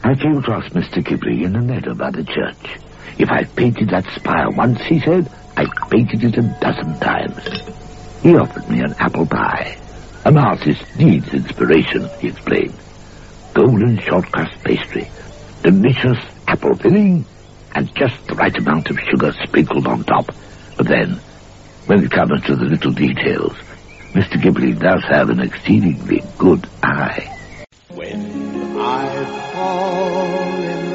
I came across Mr. Ghibli in the meadow by the church. If I've painted that spire once, he said, I've painted it 12 times. He offered me an apple pie. An artist needs inspiration, he explained. Golden short crust pastry, delicious apple filling, and just the right amount of sugar sprinkled on top. But then, when it comes to the little details, Mr. Ghibli does have an exceedingly good eye. When I fall in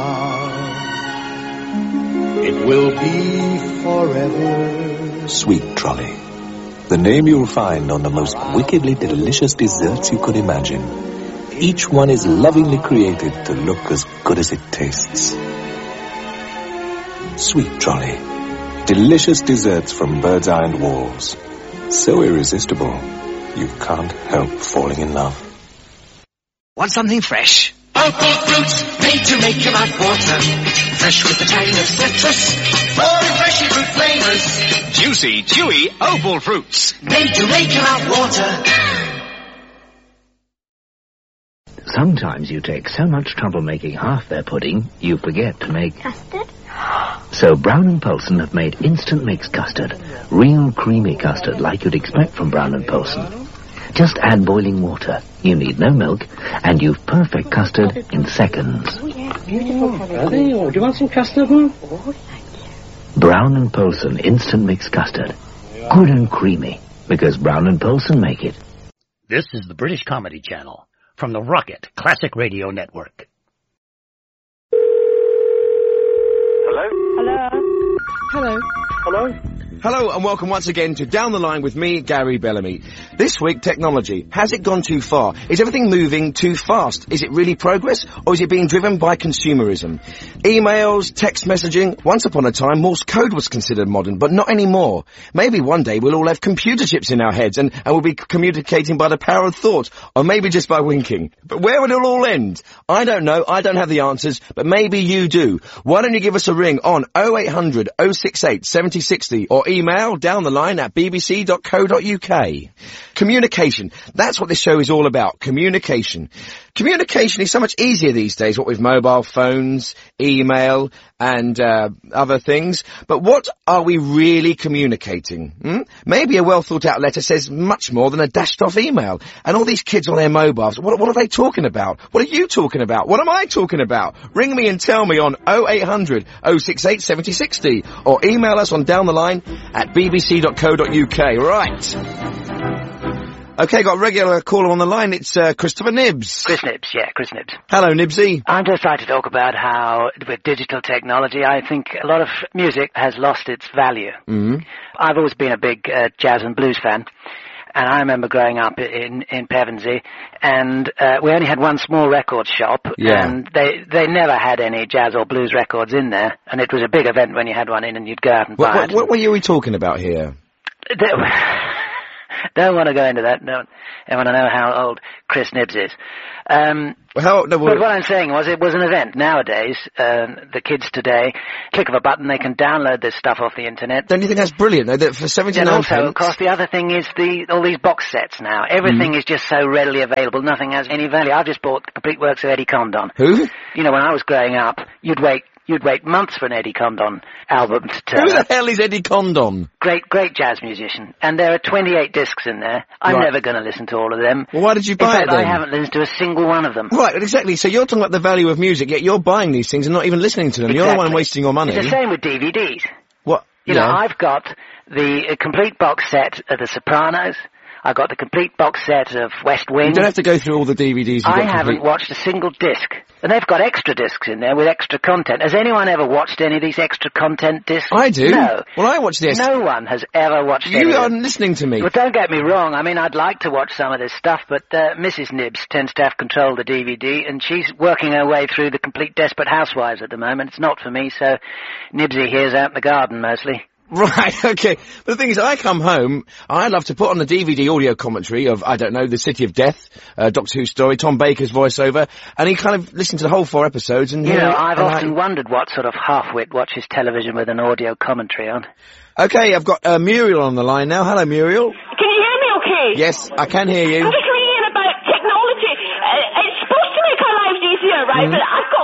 love, it will be forever. Sweet Trolley. The name you'll find on the most wickedly delicious desserts you could imagine. Each one is lovingly created to look as good as it tastes. Sweet Trolley. Delicious desserts from Bird's Eye and Walls. So irresistible, you can't help falling in love. Want something fresh? Opal fruits, made to make your mouth water. Fresh with the tang of citrus. Full refreshing fruit flavors. Juicy, chewy Opal fruits. Made to make your mouth water. Sometimes you take so much trouble making half their pudding, you forget to make... Custard? So Brown & Poulsen have made instant mix custard. Real creamy custard like you'd expect from Brown & Poulsen. Just add boiling water. You need no milk, and you've perfect custard in seconds. Oh, yeah, beautiful. Ready? Oh, do you want some custard, Mum? Oh, thank you. Brown & Poulsen instant mix custard. Good and creamy, because Brown & Poulsen make it. This is the British Comedy Channel, from the Rocket Classic Radio Network. Hello? Hello? Hello? Hello? Hello and welcome once again to Down the Line with me, Gary Bellamy. This week, technology. Has it gone too far? Is everything moving too fast? Is it really progress, or is it being driven by consumerism? Emails, text messaging. Once upon a time, Morse code was considered modern, but not anymore. Maybe one day we'll all have computer chips in our heads and we'll be communicating by the power of thought, or maybe just by winking. But where will it all end? I don't know, I don't have the answers, but maybe you do. Why don't you give us a ring on 0800 068 7060 or email down the line at bbc.co.uk. Communication. That's what this show is all about. Communication. Communication is so much easier these days, what with mobile phones, email, and other things. But what are we really communicating? Maybe a well-thought-out letter says much more than a dashed-off email. And all these kids on their mobiles, what are they talking about? What are you talking about? What am I talking about? Ring me and tell me on 0800 068 7060 or email us on down the line at bbc.co.uk. Right. Okay, got a regular caller on the line. It's Christopher Nibbs. Chris Nibbs, yeah, Chris Nibbs. Hello, Nibbsy. I'm just trying to talk about how, with digital technology, I think a lot of music has lost its value. Mm-hmm. I've always been a big jazz and blues fan, and I remember growing up in Pevensey, and we only had one small record shop, and they never had any jazz or blues records in there, and it was a big event when you had one in and you'd go out and buy it. What were we talking about here? Don't want to go into that. I want to know how old Chris Nibbs is. But what I'm saying was it was an event. Nowadays, the kids today, click of a button, they can download this stuff off the internet. Don't you think that's brilliant, though, that for 79 And also, pence... of course, the other thing is all these box sets now. Everything is just so readily available. Nothing has any value. I've just bought the complete works of Eddie Condon. Who? You know, when I was growing up, you'd wait months for an Eddie Condon album to turn Who the up. hell is Eddie Condon? Great jazz musician. And there are 28 discs in there. I'm never going to listen to all of them. Well, why did you buy it then? In fact, I haven't listened to a single one of them. Right, exactly. So you're talking about the value of music, yet you're buying these things and not even listening to them. Exactly. You're the one wasting your money. It's the same with DVDs. What? You know, I've got the complete box set of The Sopranos. I've got the complete box set of West Wing. You don't have to go through all the DVDs. I haven't watched a single disc. And they've got extra discs in there with extra content. Has anyone ever watched any of these extra content discs? I do. No. Well, I watch this. No one has ever watched any of them. You aren't listening to me. Well, don't get me wrong. I mean, I'd like to watch some of this stuff, but Mrs. Nibbs tends to have control of the DVD, and she's working her way through the complete Desperate Housewives at the moment. It's not for me, so Nibbsy here's out in the garden mostly. Right, okay. But the thing is, I come home, I love to put on the DVD audio commentary of, I don't know, The City of Death, Doctor Who story, Tom Baker's voiceover, and he kind of listened to the whole 4 episodes and... You know, I've often wondered what sort of half-wit watches television with an audio commentary on. Okay, I've got Muriel on the line now. Hello, Muriel. Can you hear me okay? Yes, I can hear you. I'm just ringing in about technology. It's supposed to make our lives easier, right? But I've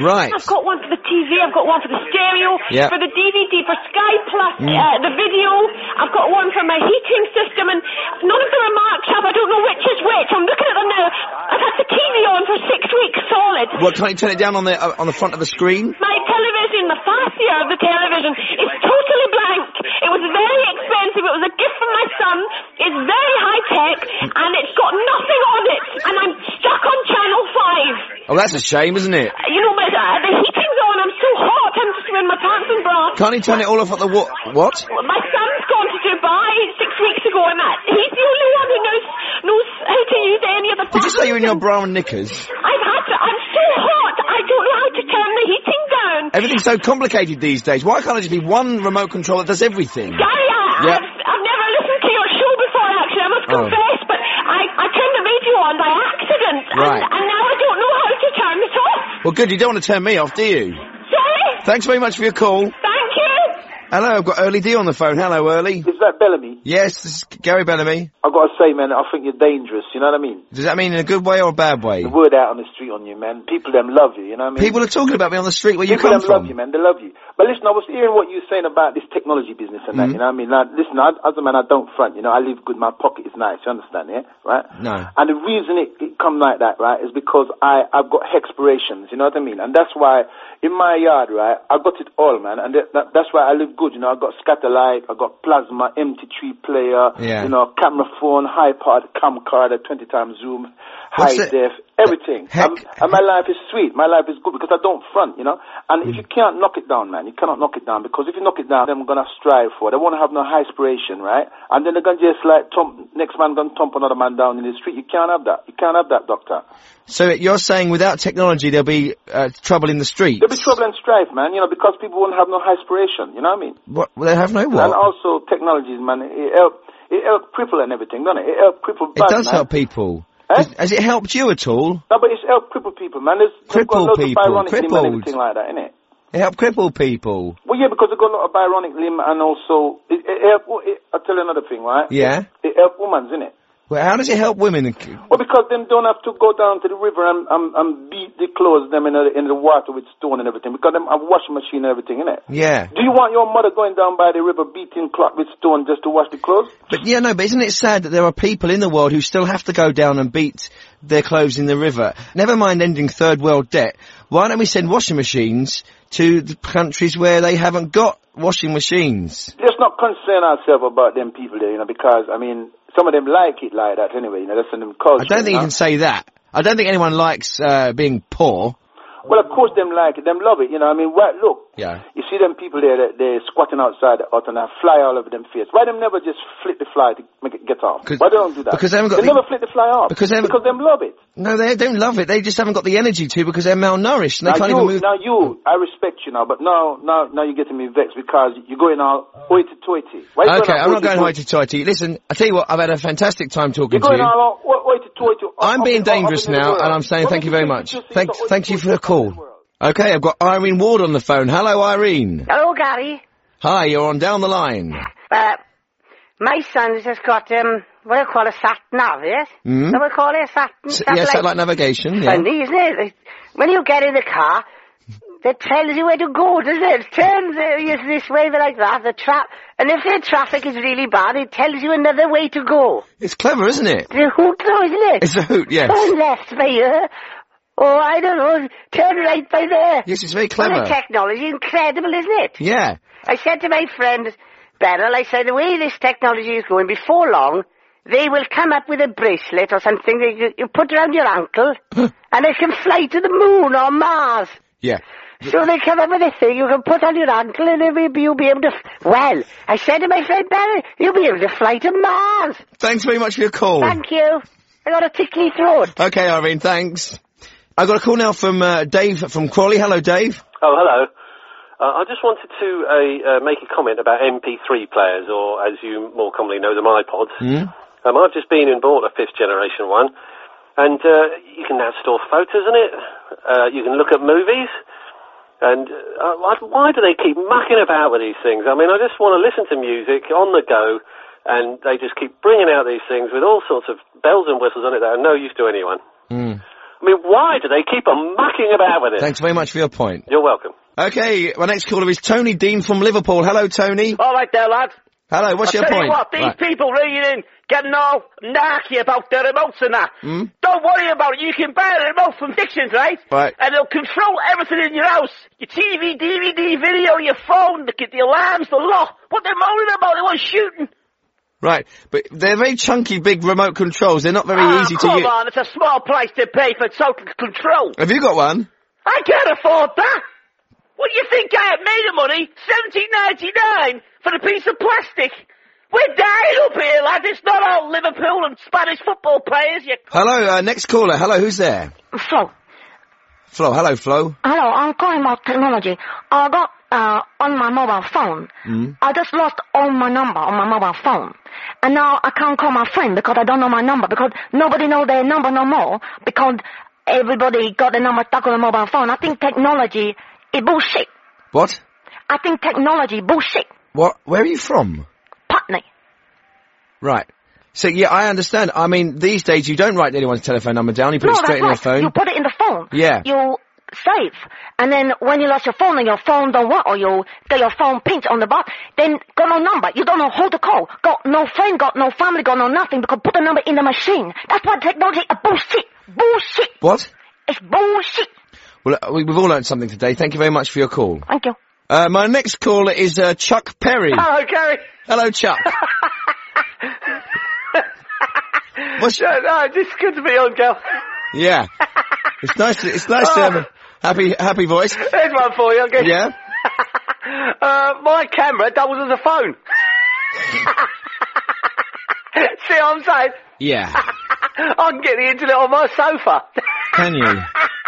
Right. I've got one for the TV, I've got one for the stereo, Yeah. for the DVD, for Sky Plus, the video. I've got one for my heating system, and none of them are marked up. I don't know which is which. I'm looking at them now. I've had the TV on for 6 weeks solid. What, can't you turn it down on the front of the screen? My television, the fascia of the television, is totally blank. It was very expensive. It was a gift from my son. It's very high-tech, and it's got nothing on it. And I'm stuck on Channel 5. Oh, that's a shame, isn't it? You know, the heating's on. I'm so hot. I'm just wearing my pants and bra. Can't you turn it all off at the what? My son's gone to Dubai 6 weeks ago, and he's the only one who knows how to use any of the buttons. Did you say you're in your bra and knickers? I'm so hot. I don't know how to turn the heating down. Everything's so complicated these days. Why can't it just be one remote control that does everything? Gary, I've never listened to your show before, actually. I must confess, but I turned the radio on by accident. Right. And now I don't know how to turn it off. Well, good. You don't want to turn me off, do you? Sorry? Thanks very much for your call. Thank you. Hello, I've got Early D on the phone. Hello, Early. Is that Bellamy? Yes, this is Gary Bellamy. I've got to say, man, I think you're dangerous, you know what I mean? Does that mean in a good way or a bad way? The word out on the street on you, man. People them love you, you know what I mean? People are talking about me on the street where you People come them from. love you, man. They love you. But listen, I was hearing what you were saying about this technology business and that, you know what I mean? Now, listen, as a man, I don't front, you know, I live good, my pocket is nice, you understand, yeah? Right? No. And the reason it come like that, right, is because I've got hexpirations, you know what I mean? And that's why, in my yard, right, I've got it all, man, and that's why I live good, you know, I've got Scatterlight, I've got Plasma, MP3 player, you know, camera phone, HiPod, camcorder, 20 times zoom, high def, everything. And my life is sweet, my life is good because I don't front, you know? And if you can't knock it down, man, you cannot knock it down, because if you knock it down, then I'm gonna strive for it. They won't have no high aspiration, right? And then they're gonna just like next man gonna thump another man down in the street. You can't have that. You can't have that, doctor. So you're saying without technology there'll be trouble in the streets? There'll be trouble and strife, man, you know, because people won't have no high aspiration, you know what I mean? What? Well, they have no what? And also technologies, man, it help cripple and everything, doesn't it? It help cripple bad, It does man. help people. Has it helped you at all? No, but it's helped cripple people, man. They've got loads of bionic limb and everything like that, innit? It helped cripple people. Well, yeah, because they've got a lot of bionic limb and also, I'll tell you another thing, right? Yeah? It helps women's, innit? Well, how does it help women? Well, because them don't have to go down to the river and beat the clothes them in the water with stone and everything, because them have washing machine and everything, innit? Yeah. Do you want your mother going down by the river beating cloth with stone just to wash the clothes? But but isn't it sad that there are people in the world who still have to go down and beat their clothes in the river? Never mind ending third world debt. Why don't we send washing machines to the countries where they haven't got washing machines? Let's not concern ourselves about them people there, you know, because, I mean, some of them like it like that anyway, you know, that's in them culture. I don't think you can say that. I don't think anyone likes being poor. Well, of course them like it, them love it, you know, I mean, look, you see them people there, they're squatting outside the hut and have fly all over them face. Why them never just flip the fly to make it get off? Why they don't do that? Because they haven't got never flip the fly off. Because them love it. No, they don't love it, they just haven't got the energy to, because they're malnourished and they can't even move. Now I respect you now, but now you're getting me vexed because you're going all hoity-toity. Okay, I'm not going hoity-toity. Listen, I tell you what, I've had a fantastic time talking to you. You're going all hoity-toity. I'm being dangerous now, and I'm saying thank you very much. Thank you for the call. Okay, I've got Irene Ward on the phone. Hello, Irene. Hello, Gary. Hi, you're on Down the Line. My son's just got, what do you call a sat-nav, yes? Mm? What do we call it, satellite navigation, yeah. Funny, isn't it? When you get in the car, it tells you where to go, doesn't it? It turns this way, like that, and if the traffic is really bad, it tells you another way to go. It's clever, isn't it? It's a hoot, though, isn't it? It's a hoot, yes. Turn left by here. Oh, I don't know. Turn right by there. Yes, it's very clever. Well, the technology is incredible, isn't it? Yeah. I said to my friend Beryl, I said, the way this technology is going, before long, they will come up with a bracelet or something that you put around your ankle, and it can fly to the moon or Mars. Yeah. So they come up with a thing you can put on your ankle, and you'll be able to... Well, I said to my friend Beryl, you'll be able to fly to Mars. Thanks very much for your call. Thank you. I got a tickly throat. Okay, Irene, thanks. I've got a call now from Dave from Crawley. Hello, Dave. Oh, hello. I just wanted to make a comment about MP3 players, or as you more commonly know them, iPods. I've just been and bought a 5th generation one, and you can now store photos in it. You can look at movies. And why do they keep mucking about with these things? I mean, I just want to listen to music on the go, and they just keep bringing out these things with all sorts of bells and whistles on it that are no use to anyone. I mean, why do they keep on mucking about with it? Thanks very much for your point. You're welcome. Okay, my next caller is Tony Dean from Liverpool. Hello, Tony. All right there, lad. Hello, what's your point? I'll tell you what, these people ringing in, getting all narky about their remotes and that. Don't worry about it. You can buy a remote from Dixon's, right? Right. And it'll control everything in your house. Your TV, DVD, video, your phone, the alarms, the lot. What they're moaning about, they want shooting. Right, but they're very chunky, big remote controls. They're not very easy to use. Come on, it's a small price to pay for total control. Have you got one? I can't afford that. What do you think I have made of money? $17.99 for a piece of plastic. We're dying up here, lad. It's not all Liverpool and Spanish football players. Hello, next caller. Hello, who's there? Flo. Flo, hello, Flo. Hello, I'm calling about technology. I got on my mobile phone. I just lost all my number on my mobile phone. And now I can't call my friend because I don't know my number, because nobody knows their number no more, because everybody got the number stuck on the mobile phone. I think technology is bullshit. What? I think technology bullshit. What? Where are you from? Putney. Right. So, yeah, I understand. I mean, these days you don't write anyone's telephone number down, you put it straight in your phone. You put it in the phone. Yeah. You save. And then when you lost your phone and your phone don't work, or you get your phone pinched on the butt, then got no number. You don't know who to call. Got no friend, got no family, got no nothing, because put the number in the machine. That's why technology is bullshit. Bullshit. What? It's bullshit. Well, we've all learned something today. Thank you very much for your call. Thank you. My next caller is Chuck Perry. Hello, Gary. Hello, Chuck. What's no, it's good to be on, girl. Yeah. It's nice to have a happy voice. Here's one for you, okay? Yeah? My camera doubles as a phone. See what I'm saying? Yeah. I can get the internet on my sofa. Can you?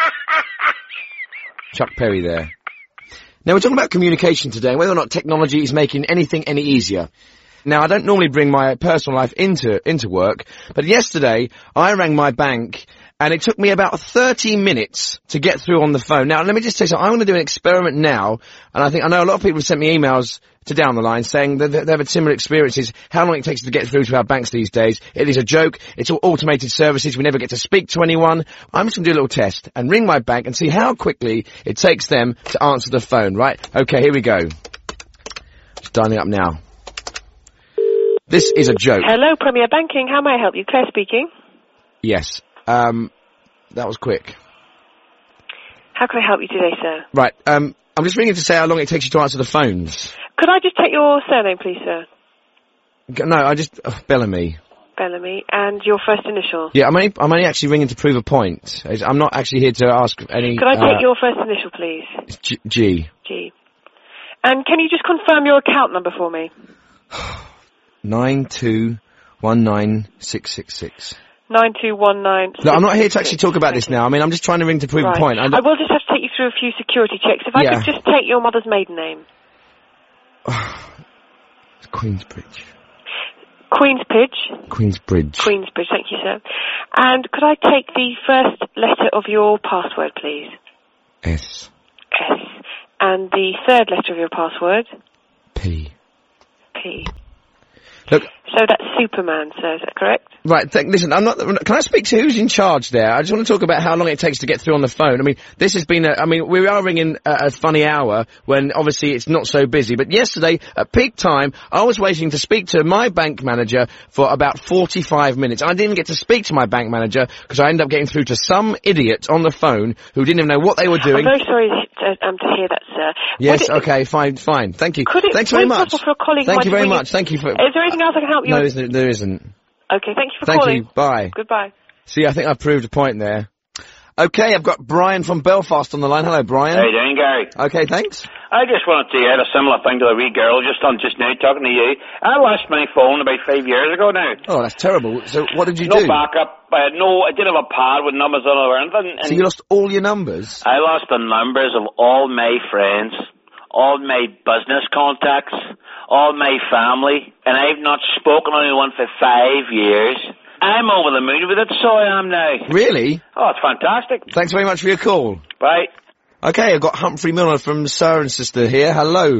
Chuck Perry there. Now, we're talking about communication today, and whether or not technology is making anything any easier. Now, I don't normally bring my personal life into work, but yesterday I rang my bank and it took me about 30 minutes to get through on the phone. Now, let me just tell you something. I'm going to do an experiment now, and I know a lot of people have sent me emails to Down the Line saying that they've had similar experiences, how long it takes to get through to our banks these days. It is a joke. It's all automated services. We never get to speak to anyone. I'm just going to do a little test and ring my bank and see how quickly it takes them to answer the phone, right? Okay, here we go. Just dialing up now. This is a joke. Hello, Premier Banking. How may I help you? Claire speaking. Yes. That was quick. How can I help you today, sir? Right. I'm just ringing to say how long it takes you to answer the phones. Could I just take your surname, please, sir? No, Bellamy. Bellamy. And your first initial? Yeah, I'm only actually ringing to prove a point. I'm not actually here to ask any... Could I take your first initial, please? It's G. G. And can you just confirm your account number for me? 9219666. 9219. No, I'm not here to actually talk about this now. I mean, I'm just trying to ring to prove a point. I will just have to take you through a few security checks. If I could just take your mother's maiden name. It's Queensbridge. Queensbridge? Queensbridge. Queensbridge, thank you, sir. And could I take the first letter of your password, please? S. S. And the third letter of your password? P. P. Look. So that's Superman, sir, is that correct? Right, listen, can I speak to who's in charge there? I just want to talk about how long it takes to get through on the phone. I mean, this has been we are ringing a funny hour when obviously it's not so busy, but yesterday, at peak time, I was waiting to speak to my bank manager for about 45 minutes. I didn't get to speak to my bank manager because I ended up getting through to some idiot on the phone who didn't even know what they were doing. I'm very sorry to hear that, sir. Yes, okay, fine. Thank you. Thanks very much. For a colleague Thank you very much. Thank you for... Is there anything else I can help you with? No, there isn't. Okay, thank you for calling. Thank you, bye. Goodbye. See, I think I've proved a point there. Okay, I've got Brian from Belfast on the line. Hello, Brian. How you doing, Gary? Okay, thanks. I just wanted to add a similar thing to the wee girl just now talking to you. I lost my phone about 5 years ago now. Oh, that's terrible. So what did you do? No backup. I didn't have a pad with numbers on it or anything. So you lost all your numbers? I lost the numbers of all my friends, all my business contacts, all my family, and I've not spoken to anyone for 5 years. I'm over the moon with it, so I am now. Really? Oh, it's fantastic. Thanks very much for your call. Bye. Okay, I've got Humphrey Miller from Sir and Sister here. Hello.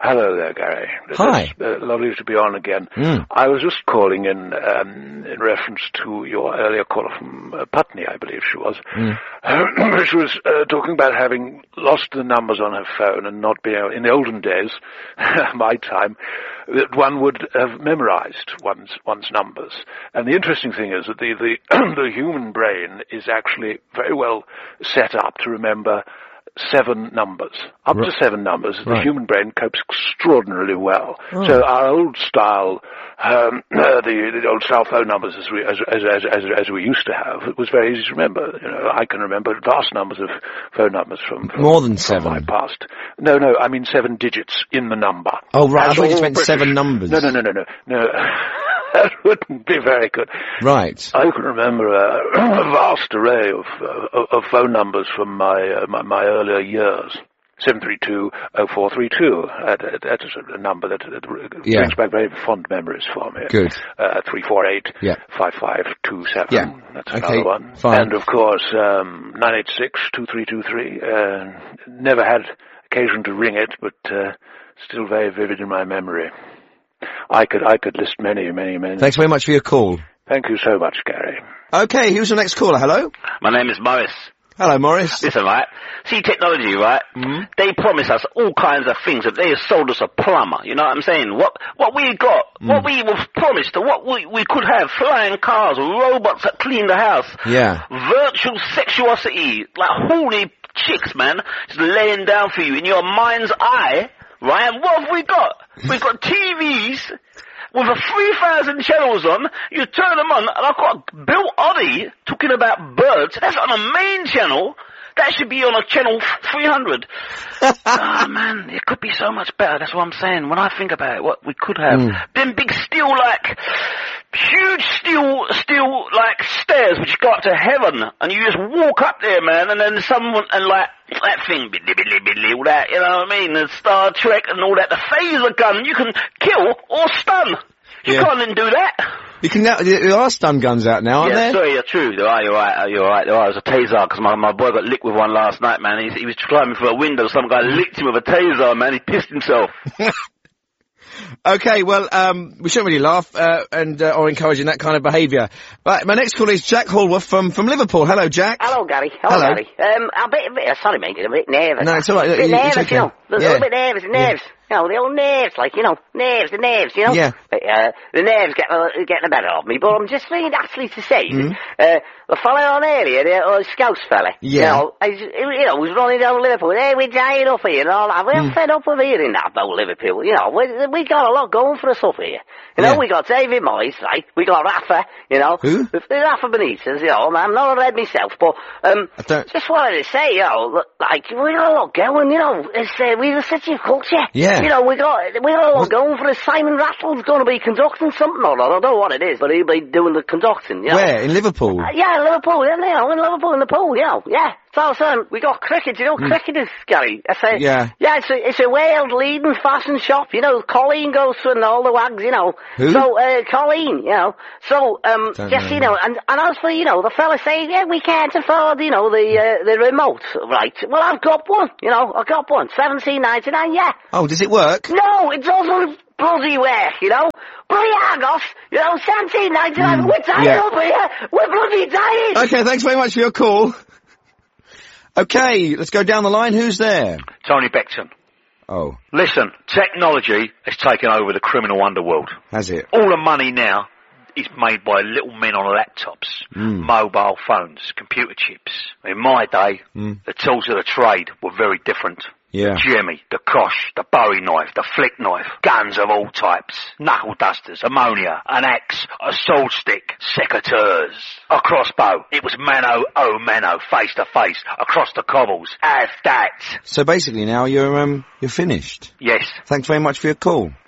Hello there, Gary. Hi. It's lovely to be on again. I was just calling in reference to your earlier caller from Putney, I believe she was. She was talking about having lost the numbers on her phone and not being able, in the olden days, my time, that one would have memorized one's numbers. And the interesting thing is that the human brain is actually very well set up to remember 7 numbers. Up to 7 numbers, the human brain copes extraordinarily well. So our old style, the old style phone numbers as we used to have, it was very easy to remember. You know, I can remember vast numbers of phone numbers from more than 7. From my past. No, I mean 7 digits in the number. Oh right, I thought you meant British. 7 numbers. No. That wouldn't be very good. Right. I can remember a vast array of phone numbers from my earlier years. 732-0432. That is a number that brings back very fond memories for me. Good. 348-5527. Yeah. That's okay. another one. Fine. And of course, 986-2323. Never had occasion to ring it, but still very vivid in my memory. I could list many. Thanks very much for your call. Thank you so much, Gary. Okay, who's the next caller? Hello? My name is Morris. Hello, Morris. Listen, right? See, technology, right? They promise us all kinds of things. If they sold us a plumber, you know what I'm saying? What we got, what we were promised, what we could have, flying cars, robots that clean the house. Yeah. Virtual sexuosity, like horny chicks, man, just laying down for you in your mind's eye, right? And what have we got? We've got TVs with a 3,000 channels on. You turn them on, and I've got Bill Oddie talking about birds. That's on a main channel. That should be on a channel 300. Oh, man, it could be so much better. That's what I'm saying. When I think about it, what we could have. Them big steel, like, huge steel, like, stairs which go up to heaven. And you just walk up there, man, and then someone, and like, that thing, biddly, all that, you know what I mean? The Star Trek and all that. The phaser gun, you can kill or stun. You can't then do that. You can now, there are stun guns out now, aren't there? Sorry, you're true. You're right. There was a taser, because my boy got licked with one last night, man. He was climbing through a window, some guy licked him with a taser, man. He pissed himself. Okay, well, we shouldn't really laugh, or encouraging that kind of behaviour. Right, my next call is Jack Hallworth from Liverpool. Hello, Jack. Hello, Gary. Hello. Gary. Sorry, mate, I'm a bit nervous. No, it's alright. A bit nervous, okay. you know. A little bit nervous, nerves. You know, the old nerves, like, you know, the nerves, you know? Yeah. The nerves getting the better of me, but I'm just thinking actually to say, the fella on earlier, the Scouse fella, you know, was running down Liverpool, hey, we're dying up here and all that. We're fed up of hearing that about Liverpool, you know, we got a lot going for us up here. You know, we got David Moyes, right? We got Rafa, you know. Who? Rafa Benitez, you know, I'm not a red myself, but, just wanted to say, you know, like, we got a lot going, you know, we're such a culture. Yeah. You know, we got a lot going for us. Simon Rattle's going to be conducting something or other. I don't know what it is, but he'll be doing the conducting, you know. Where? In Liverpool? Yeah, Liverpool, you know, in Liverpool, in the pool, you know, yeah. So, we got cricket, you know, cricket is, Gary. It's a world-leading fashion shop, you know, Colleen goes to and all the wags, you know. Who? So, Colleen, you know. So, you know, and as for, you know, the fella saying, yeah, we can't afford, you know, the remote, right? Well, I've got one, you know, $17.99, yeah. Oh, does it work? No, it doesn't bloody work, you know. Bloody Argos, you know, $17.99, we're dying up here, we're bloody dying. Okay, thanks very much for your call. Okay, let's go down the line. Who's there? Tony Beckton. Oh. Listen, technology has taken over the criminal underworld. Has it? All the money now is made by little men on laptops, mobile phones, computer chips. In my day, the tools of the trade were very different. Yeah. The jimmy, the kosh, the bowie knife, the flick knife, guns of all types, knuckle dusters, ammonia, an axe, a sword stick, secateurs, a crossbow. It was mano a mano, face to face, across the cobbles, as that. So basically now you're finished. Yes. Thanks very much for your call.